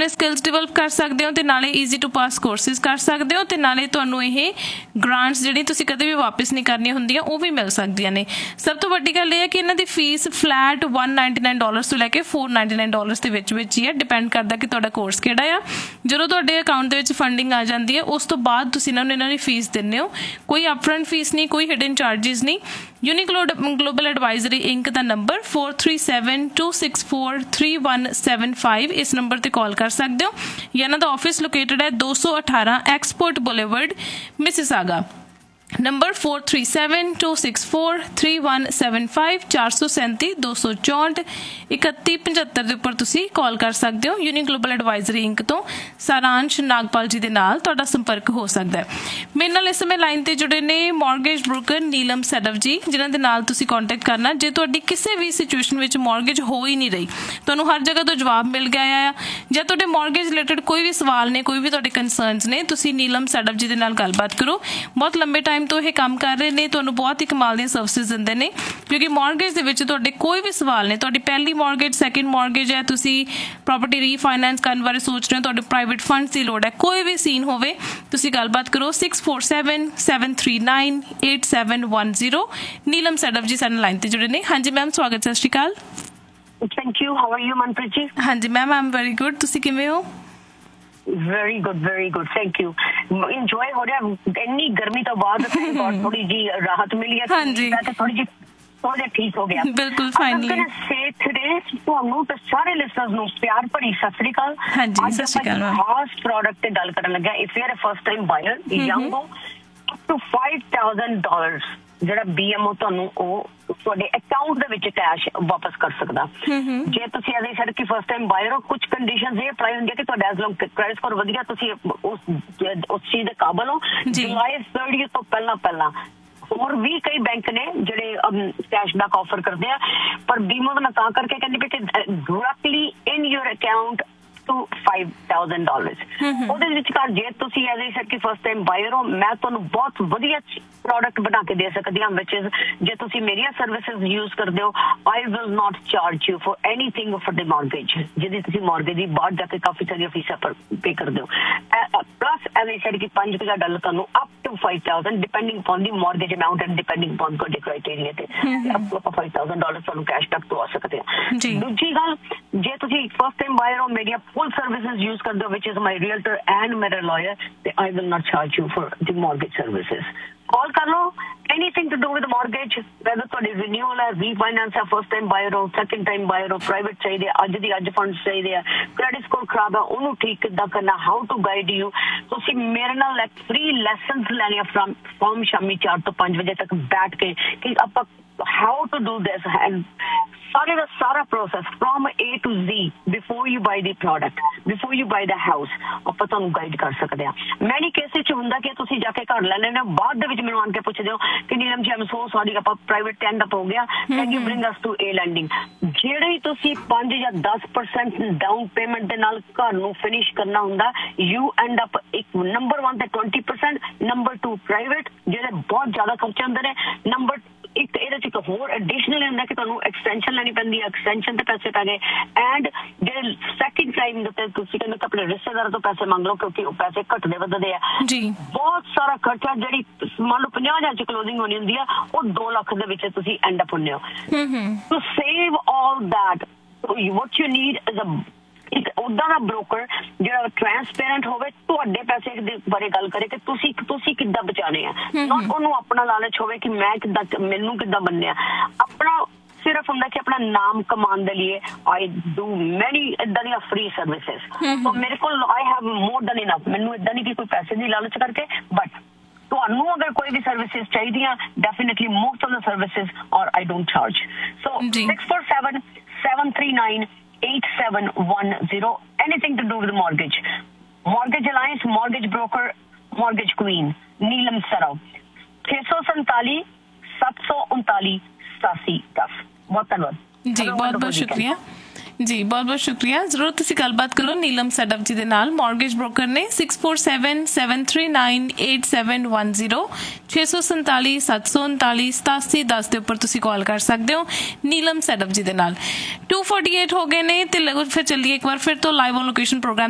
ਆਪਣੇ skills develop ਕਰ ਸਕਦੇ ਹੋ ਤੇ ਨਾਲੇ ਈਜ਼ੀ ਟੂ ਪਾਸ ਕੋਰਸਿਸ ਕਰ ਸਕਦੇ ਹੋ ਤੇ ਨਾਲੇ ਤੁਹਾਨੂੰ ਇਹ ਗ੍ਰਾਂਟਸ ਜਿਹੜੀ ਤੁਸੀਂ ਕਦੇ ਵੀ ਵਾਪਿਸ ਨਹੀਂ ਕਰਨੀਆਂ ਹੁੰਦੀਆਂ ਉਹ ਵੀ ਮਿਲ ਸਕਦੀਆਂ ਨੇ। ਸਭ ਤੋਂ ਵੱਡੀ ਗੱਲ ਇਹ ਹੈ ਕਿ ਇਹਨਾਂ ਦੀ ਫੀਸ ਫਲੈਟ $199 ਤੋਂ ਲੈ ਕੇ $499 ਦੇ ਵਿੱਚ ਹੀ ਹੈ, ਡਿਪੈਂਡ ਕਰਦਾ ਕਿ ਤੁਹਾਡਾ ਕੋਰਸ ਕਿਹੜਾ ਆ। ਜਦੋਂ ਤੁਹਾਡੇ ਅਕਾਊਂਟ ਦੇ ਵਿੱਚ ਫੰਡਿੰਗ ਆ ਜਾਂਦੀ ਹੈ ਉਸ ਤੋਂ ਬਾਅਦ ਤੁਸੀਂ ਇਹਨਾਂ ਦੀ ਫੀਸ ਦਿੰਦੇ ਹੋ, ਕੋਈ ਅਪਫਰੰਟ ਫੀਸ ਨਹੀਂ, ਕੋਈ ਹਿਡਨ ਚਾਰਜਿਸ ਨਹੀਂ। ਯੂਨੀਕ ਗਲੋਬਲ ਐਡਵਾਈਜ਼ਰੀ ਇੰਕ ਦਾ ਨੰਬਰ 4372643175, ਇਸ ਨੰਬਰ ਤੇ ਕਾਲ ਕਰ ਸਕਦੇ ਹੋ ਜਾਂ ਇਹਨਾਂ ਦਾ ਆਫਿਸ ਲੋਕੇਟਡ ਹੈ 218 ਐਕਸਪੋਰਟ ਬੁਲੇਵਰਡ ਮਿਸਿਸਾਗਾ। ਨੰਬਰ 4372643175 437-264-3175 ਦੇ ਉੱਪਰ ਤੁਸੀਂ ਕਾਲ ਕਰ ਸਕਦੇ ਹੋ। ਯੂਨੀਕ ਗਲੋਬਲ ਐਡਵਾਈਜ਼ਰੀ ਇੰਕ ਤੋਂ ਸਾਰਾਂਸ਼ ਨਾਗਪਾਲ ਜੀ ਦੇ ਨਾਲ ਤੁਹਾਡਾ ਸੰਪਰਕ ਹੋ ਸਕਦਾ ਹੈ। ਮੇਰੇ ਨਾਲ ਇਸ ਸਮੇਂ ਲਾਈਨ ਤੇ ਜੁੜੇ ਨੇ ਮੌਰਗੇਜ ਬ੍ਰੋਕਰ ਨੀਲਮ ਸੈਡਵ ਜੀ, ਜਿਨ੍ਹਾਂ ਦੇ ਨਾਲ ਤੁਸੀਂ ਕੰਟੈਕਟ ਕਰਨਾ ਜੇ ਤੁਹਾਡੀ ਕਿਸੇ ਵੀ ਸਿਚੁਏਸ਼ਨ ਵਿੱਚ ਮੌਰਗੇਜ ਹੋ ਹੀ ਨਹੀਂ ਰਹੀ, ਤੁਹਾਨੂੰ ਹਰ ਜਗ੍ਹਾ ਤੋਂ ਜਵਾਬ ਮਿਲ ਗਿਆ ਆ, ਜਾਂ ਤੁਹਾਡੇ ਮੌਰਗੇਜ ਰਿਲੇਟਡ ਕੋਈ ਵੀ ਸਵਾਲ ਨੇ, ਕੋਈ ਵੀ ਤੁਹਾਡੇ ਕੰਸਰਨਸ ਨੇ, ਤੁਸੀਂ ਨੀਲਮ ਸੈਡਵ ਜੀ ਦੇ ਨਾਲ ਗੱਲਬਾਤ ਕਰੋ। ਬਹੁਤ ਲੰਬੇ ਟਾਈਮ ਤੋਂ ਇਹ ਕੰਮ ਕਰ ਰਹੇ ਨੇ, ਤੁਹਾਨੂੰ ਬਹੁਤ ਹੀ ਕਮਾਲ ਦੀਆਂ ਸਰਵਿਸਿਜ਼ ਦਿੰਦੇ ਨੇ, ਕਿਉਂਕਿ ਮੌਰਗੇਜ ਦੇ ਵਿੱਚ ਤੁਹਾਡੇ ਕੋਈ ਵੀ ਸਵਾਲ ਨੇ, ਤੁਹਾਡੀ ਪਹਿਲੀ ਮੌਰਗੇਜ, ਸੈਕਿੰਡ ਮੌਰਗੇਜ ਹੈ, ਤੁਸੀਂ ਪ੍ਰਾਪਰਟੀ ਰੀਫਾਈਨੈਂਸ ਕਰਨ ਬਾਰੇ ਸੋਚ ਰਹੇ ਹੋ, ਤੁਹਾਡੇ ਪ੍ਰਾਈਵੇਟ ਫੰਡਸ ਦੀ ਲੋੜ ਹੈ, ਕੋਈ ਵੀ ਸੀਨ ਹੋਵੇ ਤੁਸੀਂ ਗੱਲਬਾਤ ਕਰੋ। 6477398710। ਨੀਲਮ ਸੈਡਵ ਜੀ ਸਾਡੇ ਲਾਈਨ ਤੇ ਜੁੜੇ ਨੇ। ਹਾਂਜੀ ਮੈਮ, ਸਵਾਗਤ, ਸਤਿ ਸ਼੍ਰੀ ਅਕਾਲ। Thank you, how are you Manpreet ji? ਹਾਂਜੀ ma'am, I am very good, ਤੁਸੀਂ ਕਿਵੇਂ ਹੋ? very good, thank you। enjoy ਹੋ ਰਿਹਾ, ਇੰਨੀ ਗਰਮੀ ਤੋਂ ਬਾਅਦ ਥੋੜੀ ਜੀ ਰਾਹਤ ਮਿਲੀ ਹੈ, ਥੋੜੀ ਜੀ ਥੋੜਾ ਜਿਹਾ ਠੀਕ ਹੋ ਗਿਆ, ਬਿਲਕੁਲ ਫਾਈਨਲੀ। ਤੁਹਾਨੂੰ ਤੇ ਸਾਰੇ ਲਿਸਨਰਸ ਨੂੰ ਪਿਆਰ ਭਰੀ ਸਤਿ ਸ੍ਰੀ ਅਕਾਲ। ਹਾਂਜੀ, ਸਤਿ ਸ਼੍ਰੀ ਅਕਾਲ। ਖਾਸ ਪ੍ਰੋਡਕਟ ਤੇ ਗੱਲ ਕਰਨ ਲੱਗਾ, if you are a first time ਬਾਇਰ ਯੰਗੋ up to $5,000 ਜਿਹੜਾ BMO ਤੁਹਾਨੂੰ ਉਹ ਤੁਹਾਡੇ ਅਕਾਊਂਟ ਦੇ ਵਿੱਚ ਕੈਸ਼ ਵਾਪਸ ਕਰ ਸਕਦਾ। ਜੇ ਤੁਸੀਂ ਐਜ਼ ਸੈਡ ਕਿ ਫਸਟ ਟਾਈਮ ਬਾਇਰ ਹੋ, ਕੁਝ ਕੰਡੀਸ਼ਨਸ ਇਹ ਅਪਲਾਈ ਹੁੰਦੀਆਂ ਕਿ ਤੁਹਾਡਾ ਐਜ਼ ਲੌਂਗ ਕ੍ਰੈਡਿਟ ਸਕੋਰ ਵਧੀਆ, ਤੁਸੀਂ ਉਸ ਚੀਜ਼ ਦੇ ਕਾਬਲ ਹੋ, ਜੁਲਾਈ 30 ਤੋਂ ਪਹਿਲਾਂ ਹੋਰ ਵੀ ਕਈ ਬੈਂਕ ਨੇ ਜਿਹੜੇ ਕੈਸ਼ਬੈਕ ਆਫਰ ਕਰਦੇ ਆ, ਪਰ BMO ਦਾ ਮੈਂ ਤਾਂ ਕਰਕੇ ਕਹਿੰਦੀ ਪਈ ਕਿ directly in your account to $5,000 ਉਹਦੇ ਵਿਚਕਾਰ ਜੇ ਤੁਸੀਂ ਐਜ਼ ਸੈਡ ਕਿ ਫਸਟ ਟਾਈਮ ਬਾਇਰ ਹੋ, ਮੈਂ ਤੁਹਾਨੂੰ ਬਹੁਤ ਵਧੀਆ ਪ੍ਰੋਡਕਟ ਬਣਾ ਕੇ ਦੇ ਸਕਦੀ ਹਾਂ, ਵਿਚ ਇਜ਼ ਜੇ ਤੁਸੀਂ ਮੇਰੀਆਂ ਸਰਵਿਸਿਜ਼ ਯੂਜ਼ ਕਰਦੇ ਹੋ, I will not charge you for anything for the mortgage, ਜਿਹਦੀ ਤੁਸੀਂ ਮਾਰਗੇਜ ਦੀ ਬਾਹਰ ਜਾ ਕੇ ਕਾਫੀ ਸਾਰੀਆਂ ਫੀਸਾਂ ਪੇ ਕਰਦੇ ਹੋ। ਪਲੱਸ ਐਜ਼ ਸੈਡ ਕਿ $5,000 ਤੁਹਾਨੂੰ up to 5,000 depending upon the mortgage amount and depending upon ਤੁਹਾਡੇ ਕ੍ਰਾਈਟੇਰੀਆ ਤੇ ਅਪ ਟੂ $5,000 ਤੁਹਾਨੂੰ ਕੈਸ਼ਬੈਕ ਤੋਂ ਆ ਸਕਦੇ ਆ। ਦੂਜੀ ਗੱਲ, ਜੇ ਤੁਸੀਂ ਫਸਟ ਟਾਈਮ ਬਾਇਰ ਹੋ, ਮੇਰੀਆਂ full services use ਕਰਦੇ ਹੋ, which is my realtor and my lawyer, I will not charge you for the mortgage services। Call ਕਰ ਲਓ, anything to do with the mortgage, whether ਤੁਹਾਡੀ renewal ਹੈ, refinance ਹੈ, first time buyer ਹੋ, second time buyer ਹੋ, private ਚਾਹੀਦੇ ਆ, ਅੱਜ ਦੀ ਅੱਜ funds ਚਾਹੀਦੇ ਆ, credit score ਖਰਾਬ ਹੈ, ਉਹਨੂੰ ਠੀਕ ਕਿੱਦਾਂ ਕਰਨਾ, how to guide you। ਤੁਸੀਂ ਮੇਰੇ ਨਾਲ free lessons ਲੈਣੇ ਆ from ਸ਼ਾਮੀ 4 ਤੋਂ 5 ਵਜੇ ਤੱਕ ਬੈਠ ਕੇ ਕਿ ਆਪਾਂ how to do this and ਸਾਰੇ ਦਾ ਸਾਰਾ process from A to Z before you by the product, before you by the house, ਆਪਾਂ ਤੁਹਾਨੂੰ ਗਾਈਡ ਕਰ ਸਕਦੇ ਹਾਂ। ਮੈਨੀ ਕੇਸਿਸ 'ਚ ਹੁੰਦਾ ਕਿ ਤੁਸੀਂ ਜਾ ਕੇ ਘਰ ਲੈਣੇ ਨੇ, ਬਾਅਦ ਦੇ ਵਿੱਚ ਮੈਨੂੰ ਆਣ ਕੇ ਪੁੱਛਦੇ ਹੋ ਕਿ ਨੀਲਮ ਜੀ ਆਮ ਸੋ ਸੌਰੀ, ਆਪਾਂ ਪ੍ਰਾਈਵੇਟ ਟੈਂਡ ਅਪ ਹੋ ਗਿਆ, can you bring us to A landing. ਜਿਹੜੇ ਤੁਸੀਂ 5 ਜਾਂ 10% ਡਾਊਨ ਪੇਮੈਂਟ ਦੇ ਨਾਲ ਘਰ ਨੂੰ ਫਿਨਿਸ਼ ਕਰਨਾ ਹੁੰਦਾ, ਯੂ ਐਂਡ ਅਪ ਇੱਕ ਨੰਬਰ 1 ਤੇ 20%, ਨੰਬਰ 2 ਪ੍ਰਾਈਵੇਟ ਜਿਹੜੇ ਬਹੁਤ ਜ਼ਿਆਦਾ ਖਰਚੇ ਹੁੰਦੇ ਨੇ, ਨੰਬਰ ਇੱਕ ਇਹਦੇ 'ਚ ਇੱਕ ਹੋਰ ਐਡੀਸ਼ਨਲ ਹੁੰਦਾ ਕਿ ਤੁਹਾਨੂੰ ਐਕਸਟੈਂਸ਼ਨ ਲੈਣੀ ਪੈਂਦੀ ਹੈ, ਐਕਸਟੈਂਸ਼ਨ ਤੇ ਪੈਸੇ ਪੈ ਗਏ, ਐਂਡ ਜਿਹੜੇ ਸੈਕਿੰਡ ਟਾਈਮ ਦੇ ਉੱਤੇ ਤੁਸੀਂ ਕਹਿੰਦੇ ਕਿ ਆਪਣੇ ਰਿਸ਼ਤੇਦਾਰਾਂ ਤੋਂ ਪੈਸੇ ਮੰਗ ਲਓ ਕਿਉਂਕਿ ਉਹ ਪੈਸੇ ਘੱਟਦੇ ਵੱਧਦੇ ਆ ਜੀ। ਬਹੁਤ ਸਾਰਾ ਖਰਚਾ, ਜਿਹੜੀ ਮੰਨ ਲਓ 50,000 'ਚ ਕਲੋਜ਼ਿੰਗ ਹੋਣੀ ਹੁੰਦੀ ਆ, ਉਹ 2 ਲੱਖ ਦੇ ਵਿੱਚ ਤੁਸੀਂ ਐਂਡ ਅਪ ਹੁੰਦੇ ਹੋ। To save all that what you need is a ਇੱਕ ਉਦਾਂ ਦਾ ਬ੍ਰੋਕਰ ਜਿਹੜਾ ਟ੍ਰਾਂਸਪੇਰੈਂਟ ਹੋਵੇ, ਤੁਹਾਡੇ ਪੈਸੇ ਦੇ ਬਾਰੇ ਗੱਲ ਕਰੇ ਕਿ ਤੁਸੀਂ ਕਿੱਦਾਂ ਬਚਾਣੇ ਆ, ਨਾਟ ਉਹਨੂੰ ਆਪਣਾ ਲਾਲਚ ਹੋਵੇ ਕਿ ਮੈਂ ਕਿੱਦਾਂ, ਮੈਨੂੰ ਕਿੱਦਾਂ ਬੰਨਿਆ। ਆਪਣਾ ਸਿਰਫ ਹੁੰਦਾ ਕਿ ਆਪਣਾ ਨਾਮ ਕਮਾਉਣ ਦੇ ਲਈ ਆਈ ਡੂ ਮੈਨੀ ਇਦਾਂ ਦੀਆਂ ਫ੍ਰੀ ਸਰਵਿਸਿਜ਼। ਸੋ ਮੇਰੇ ਕੋਲ I have more than enough, ਮੈਨੂੰ ਇਦਾਂ ਨਹੀਂ ਕਿ ਕੋਈ ਪੈਸੇ ਦੀ ਲਾਲਚ ਕਰਕੇ, ਬਟ ਤੁਹਾਨੂੰ ਅਗਰ ਕੋਈ ਵੀ ਸਰਵਿਸਿਜ਼ ਚਾਹੀਦੀਆਂ, definitely most of the services ਔਰ I don't charge. So 6477398710, anything to do with mortgage, mortgage alliance, mortgage broker, mortgage queen, नीलम सराव। 647 739 8710। बहुत धन्यवाद जी, बहुत बहुत शुक्रिया जी, बहुत बहुत शुक्रिया। जरूर तुसी गलबात करो नीलम सैडव जी दे नाल, मॉर्गेज ब्रोकर ने। 6477398710, 647 739 8710 ਦੇ ਉੱਪਰ ਤੁਸੀਂ ਕਾਲ ਕਰ ਸਕਦੇ ਹੋ ਨੀਲਮ ਸੈਡਵ ਜੀ ਦੇ ਨਾਲ। 2:48 ਹੋ ਗਏ ਨੇ ਤੇ ਫਿਰ ਚੱਲੀਏ ਇੱਕ ਵਾਰ ਫਿਰ ਤੋਂ ਲਾਈਵ ਔਨ ਲੋਕੇਸ਼ਨ ਪ੍ਰੋਗਰਾਮ